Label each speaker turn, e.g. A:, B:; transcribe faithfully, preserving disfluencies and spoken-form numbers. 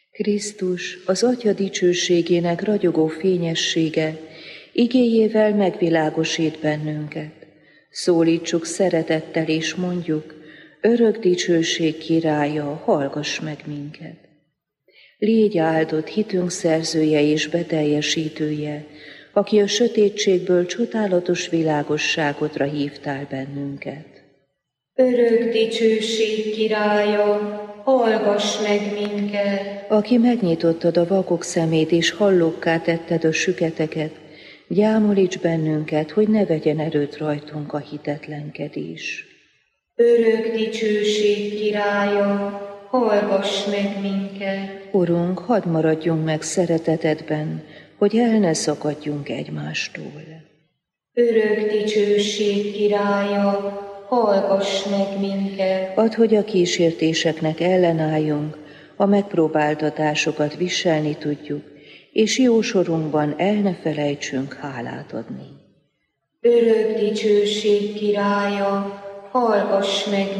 A: Krisztus, az Atya dicsőségének ragyogó fényessége, igéjével megvilágosít bennünket. Szólítsuk szeretettel és mondjuk, örök dicsőség királya, hallgass meg minket. Légy áldott hitünk szerzője és beteljesítője, aki a sötétségből csodálatos világosságodra hívtál bennünket.
B: Örök dicsőség királya, hallgass meg minket.
A: Aki megnyitottad a vakok szemét és hallókká tetted a süketeket, gyámolíts bennünket, hogy ne vegyen erőt rajtunk a hitetlenkedés.
B: Örök dicsőség királya, hallgass meg minket.
A: Urunk, hadd maradjunk meg szeretetedben, hogy el ne szakadjunk egymástól.
B: Örök dicsőség királya, hallgass meg minket.
A: Add, hogy a kísértéseknek ellenálljunk, a megpróbáltatásokat viselni tudjuk, és jó sorunkban el ne felejtsünk hálát adni.
B: Örök dicsőség királya, hallgass meg